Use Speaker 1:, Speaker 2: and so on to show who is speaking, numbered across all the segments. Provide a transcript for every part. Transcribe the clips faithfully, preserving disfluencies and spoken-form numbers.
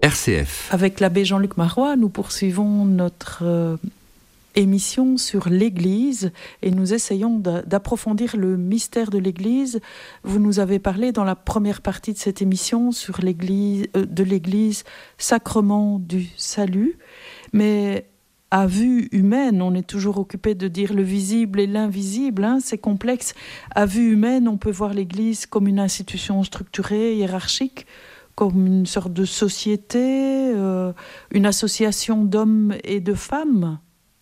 Speaker 1: R C F.
Speaker 2: Avec l'abbé Jean-Luc Marois, nous poursuivons notre euh, émission sur l'Église et nous essayons d'a- d'approfondir le mystère de l'Église. Vous nous avez parlé dans la première partie de cette émission sur l'Église, euh, de l'Église, sacrement du salut. Mais à vue humaine, on est toujours occupé de dire le visible et l'invisible, hein, c'est complexe. À vue humaine, on peut voir l'Église comme une institution structurée, hiérarchique, comme une sorte de société, euh, une association d'hommes et de femmes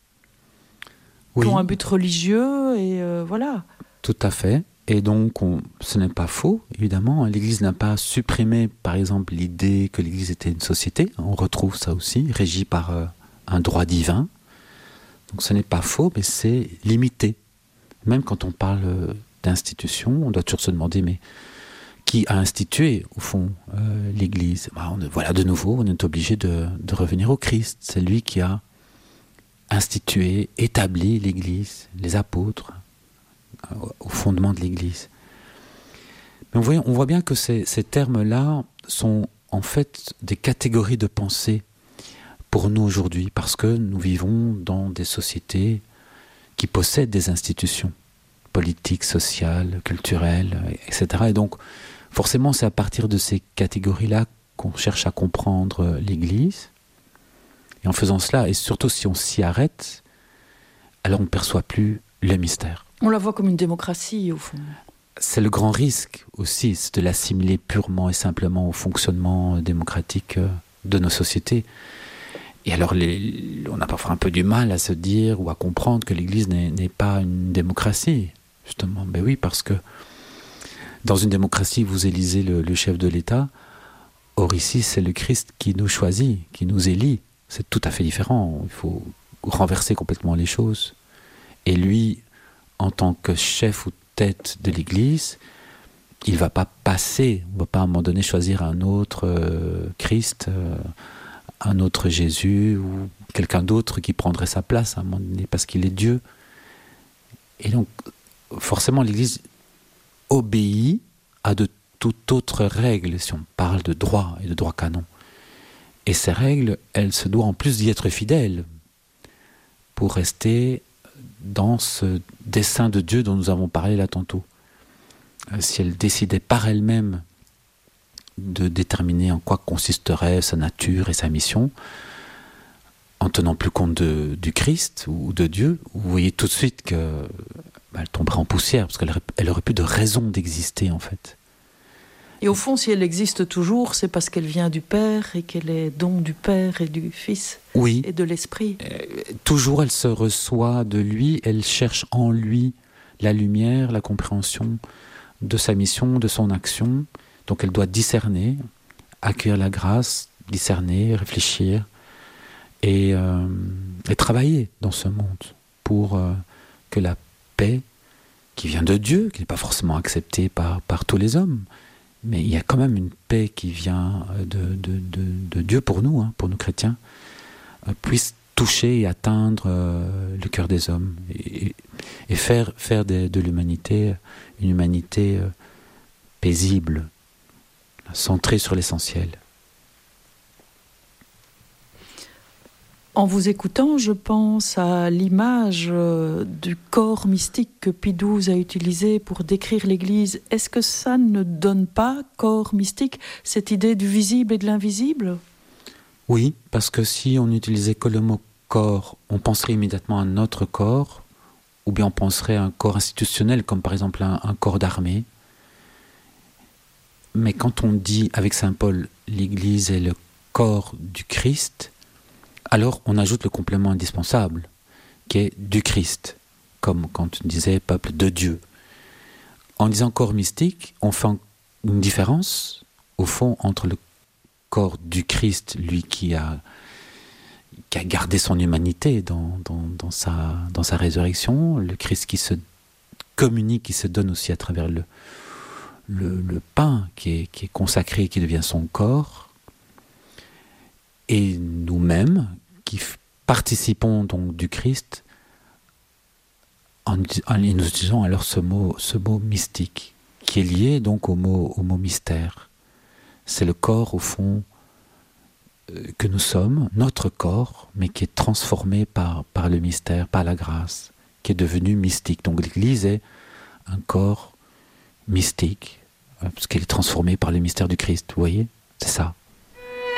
Speaker 1: Oui,
Speaker 2: qui ont un but religieux, et euh, voilà.
Speaker 1: tout à fait. Et donc, on, ce n'est pas faux, évidemment. L'Église n'a pas supprimé, par exemple, l'idée que l'Église était une société. On retrouve ça aussi, régie par euh, un droit divin. Donc, ce n'est pas faux, mais c'est limité. Même quand on parle euh, d'institution, on doit toujours se demander, mais qui a institué, au fond, euh, l'Église? Bah, on, Voilà, de nouveau, on est obligé de, de revenir au Christ. C'est lui qui a institué, établi l'Église, les apôtres, euh, au fondement de l'Église. Mais on voit, on voit bien que ces, ces termes-là sont en fait des catégories de pensée pour nous aujourd'hui, parce que nous vivons dans des sociétés qui possèdent des institutions politiques, sociales, culturelles, et cetera. Et donc, forcément, c'est à partir de ces catégories-là qu'on cherche à comprendre l'Église. Et en faisant cela, et surtout si on s'y arrête, alors on ne perçoit plus le mystère.
Speaker 2: On la voit comme une démocratie, au fond.
Speaker 1: C'est le grand risque aussi, c'est de l'assimiler purement et simplement au fonctionnement démocratique de nos sociétés. Et alors, les, on a parfois un peu du mal à se dire ou à comprendre que l'Église n'est, n'est pas une démocratie, justement. Ben oui, parce que dans une démocratie, vous élisez le, le chef de l'État. Or ici, c'est le Christ qui nous choisit, qui nous élit. C'est tout à fait différent. Il faut renverser complètement les choses. Et lui, en tant que chef ou tête de l'Église, il ne va pas passer, on ne va pas à un moment donné choisir un autre euh, Christ, euh, un autre Jésus, ou quelqu'un d'autre qui prendrait sa place à un moment donné, parce qu'il est Dieu. Et donc, forcément, l'Église obéit à de toute autre règle, si on parle de droit et de droit canon. Et ces règles, elle se doit en plus d'y être fidèle pour rester dans ce dessein de Dieu dont nous avons parlé là tantôt. Si elle décidait par elle-même de déterminer en quoi consisterait sa nature et sa mission, en tenant plus compte de, du Christ ou de Dieu, vous voyez tout de suite qu'elle bah, tomberait en poussière, parce qu'elle aurait, elle aurait plus de raison d'exister en fait.
Speaker 2: Et au fond, si elle existe toujours, c'est parce qu'elle vient du Père et qu'elle est don du Père et du Fils
Speaker 1: Oui.
Speaker 2: et de l'Esprit.
Speaker 1: Euh, toujours elle se reçoit de lui, elle cherche en lui la lumière, la compréhension de sa mission, de son action. Donc elle doit discerner, accueillir la grâce, discerner, réfléchir et, euh, et travailler dans ce monde pour euh, que la paix qui vient de Dieu, qui n'est pas forcément acceptée par, par tous les hommes, mais il y a quand même une paix qui vient de, de, de, de Dieu pour nous, hein, pour nous chrétiens, euh, puisse toucher et atteindre euh, le cœur des hommes et, et faire, faire de, de l'humanité une humanité euh, paisible, centrée sur l'essentiel.
Speaker 2: En vous écoutant, je pense à l'image euh, du corps mystique que Pie douze a utilisé pour décrire l'Église. Est-ce que ça ne donne pas, corps mystique, cette idée du visible et de l'invisible ?
Speaker 1: Oui, parce que si on n'utilisait que le mot corps, on penserait immédiatement à notre corps, ou bien on penserait à un corps institutionnel, comme par exemple un, un corps d'armée. Mais quand on dit avec saint Paul, l'Église est le corps du Christ, alors on ajoute le complément indispensable, qui est du Christ, comme quand on disait peuple de Dieu. En disant corps mystique, on fait une différence, au fond, entre le corps du Christ, lui qui a, qui a gardé son humanité dans, dans, dans, sa, dans sa résurrection, le Christ qui se communique, qui se donne aussi à travers le, le, le pain qui est, qui est consacré, qui devient son corps, et nous-mêmes qui f- participons donc du Christ en, en utilisant alors ce mot, ce mot mystique qui est lié donc au mot, au mot mystère. C'est le corps au fond que nous sommes, notre corps, mais qui est transformé par, par le mystère, par la grâce, qui est devenu mystique. Donc l'Église est un corps mystique, parce qu'elle est transformée par le mystère du Christ, vous voyez ? C'est ça.